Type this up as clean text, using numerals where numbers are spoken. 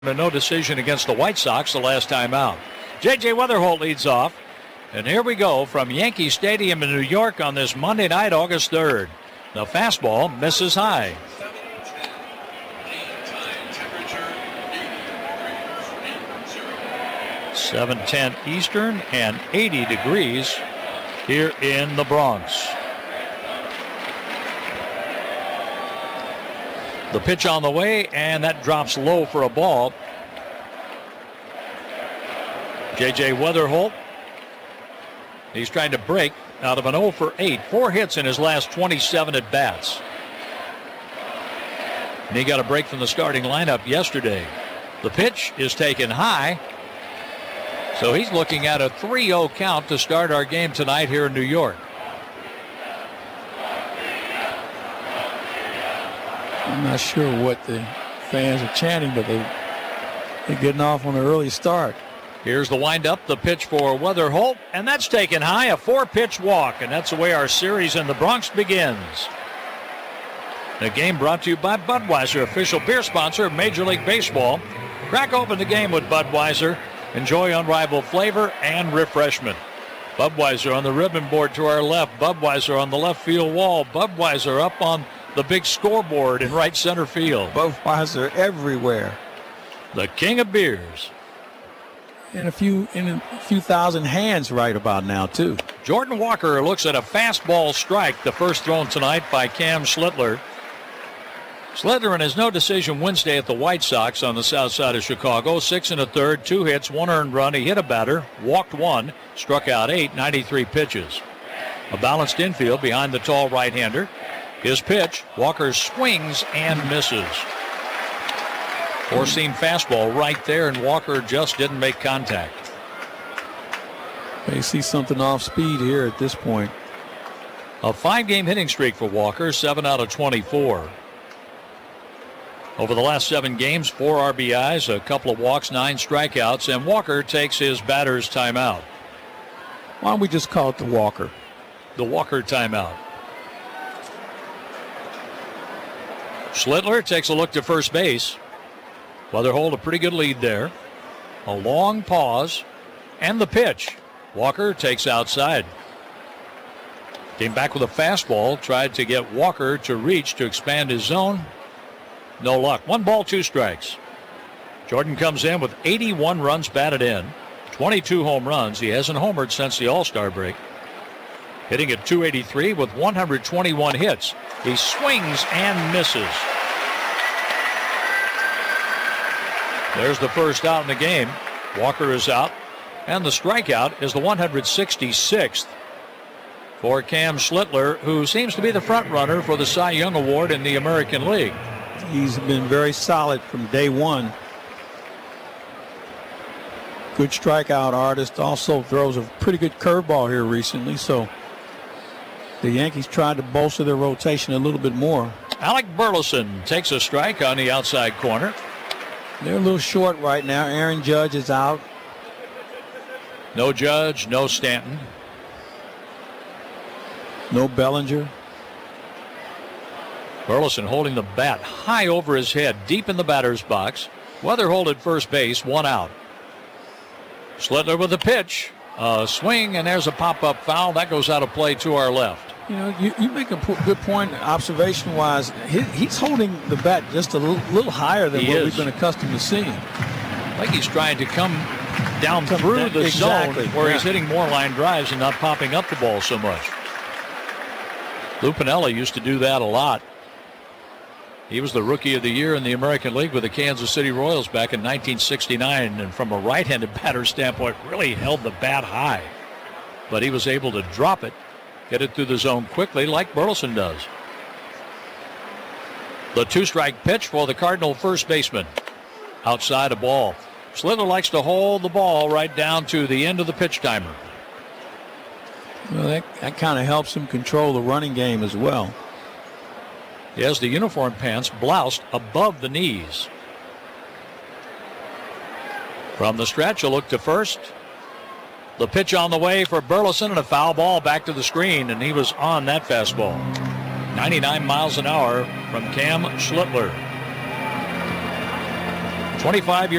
A no decision against the White Sox the last time out. J.J. Wetherholt leads off. And here we go from Yankee Stadium in New York on this Monday night, August 3rd. The fastball misses high. 7:10 Eastern and 80 degrees here in the Bronx. The pitch on the way, and that drops low for a ball. J.J. Wetherholt, he's trying to break out of an 0 for 8. 4 hits in his last 27 at-bats. And he got a break from the starting lineup yesterday. The pitch is taken high. So he's looking at a 3-0 count to start our game tonight here in New York. I'm not sure what the fans are chanting, but they're getting off on an early start. Here's the windup, the pitch for Wetherholt, and that's taken high, a 4-pitch walk, and that's the way our series in the Bronx begins. The game brought to you by Budweiser, official beer sponsor of Major League Baseball. Crack open the game with Budweiser. Enjoy unrivaled flavor and refreshment. Budweiser on the ribbon board to our left, Budweiser on the left field wall, Budweiser up on the big scoreboard in right center field. Budweiser everywhere. The king of beers. And a few thousand hands right about now, too. Jordan Walker looks at a fastball strike, the first thrown tonight by Cam Schlittler. Schlittler in his no decision Wednesday at the White Sox on the south side of Chicago. 6 1/3, 2 hits, 1 earned run. He hit a batter, walked 1, struck out 8, 93 pitches. A balanced infield behind the tall right-hander. His pitch, Walker swings and misses. Four-seam fastball right there, and Walker just didn't make contact. They see something off speed here at this point. A 5-game hitting streak for Walker, 7 out of 24. Over the last 7 games, 4 RBIs, a couple of walks, 9 strikeouts, and Walker takes his batter's timeout. Why don't we just call it the Walker? The Walker timeout. Schlittler takes a look to first base. Wetherholt a pretty good lead there. A long pause, and the pitch. Walker takes outside. Came back with a fastball, tried to get Walker to reach to expand his zone. No luck. 1 ball, 2 strikes. Jordan comes in with 81 runs batted in, 22 home runs. He hasn't homered since the All-Star break. Hitting at .283 with 121 hits. He swings and misses. There's the first out in the game. Walker is out, and the strikeout is the 166th for Cam Schlittler, who seems to be the front runner for the Cy Young Award in the American League. He's been very solid from day one. Good strikeout artist. Also throws a pretty good curveball here recently. So the Yankees tried to bolster their rotation a little bit more. Alec Burleson takes a strike on the outside corner. They're a little short right now. Aaron Judge is out. No Judge, no Stanton. No Bellinger. Burleson holding the bat high over his head, deep in the batter's box. Wetherholt at first base, 1 out. Schlittler with a pitch, a swing, and there's a pop-up foul. That goes out of play to our left. You know, you make a good point observation-wise. He's holding the bat just a little higher than what we've been accustomed to seeing. Like he's trying to come down through the zone where he's hitting more line drives and not popping up the ball so much. Lou Piniella used to do that a lot. He was the Rookie of the Year in the American League with the Kansas City Royals back in 1969, and from a right-handed batter standpoint, really held the bat high. But he was able to drop it, get it through the zone quickly like Burleson does. The 2-strike pitch for the Cardinal first baseman. Outside a ball. Schlittler likes to hold the ball right down to the end of the pitch timer. Well, that kind of helps him control the running game as well. He has the uniform pants bloused above the knees. From the stretch, a look to first. The pitch on the way for Burleson, and a foul ball back to the screen, and he was on that fastball. 99 miles an hour from Cam Schlittler. 25 years